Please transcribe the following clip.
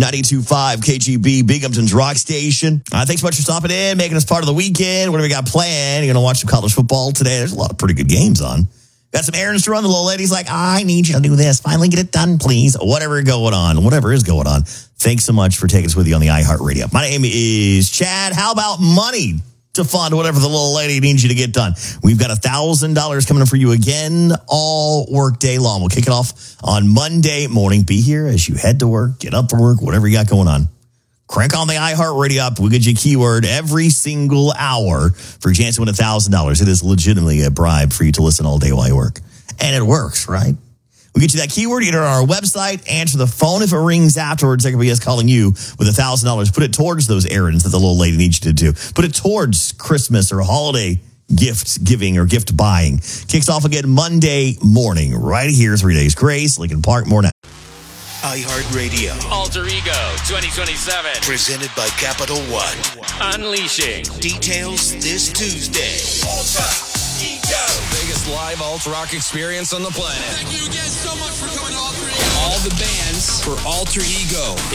92.5 KGB, Binghamton's Rock Station. Thanks so much for stopping in, making us part of the weekend. What do we got planned? You're going to watch some college football today. There's a lot of pretty good games on. Got some errands to run. The little lady's like, I need you to do this. Finally get it done, please. Whatever is going on. Thanks so much for taking us with you on the iHeartRadio. My name is Chad. How about money to fund whatever the little lady needs you to get done? We've got $1,000 coming up for you again all work day long. We'll kick it off on Monday morning. Be here as you head to work, get up for work, whatever you got going on. Crank on the iHeartRadio app. We'll get you a keyword every single hour for a chance to win $1,000. It is legitimately a bribe for you to listen all day while you work. And it works, right? We'll get you that keyword, get it on our website, answer the phone if it rings afterwards. There could be us calling you with $1,000. Put it towards those errands that the little lady needs you to do. Put it towards Christmas or holiday gift giving or gift buying. Kicks off again Monday morning, right here. 3 days grace, Lincoln Park, more now. iHeartRadio. Alter Ego 2027. Presented by Capital One. Unleashing. Details this Tuesday. Alter Ego. Biggest live alt rock experience on the planet. Thank you again so much for coming to Alter Ego. All the bands for Alter Ego.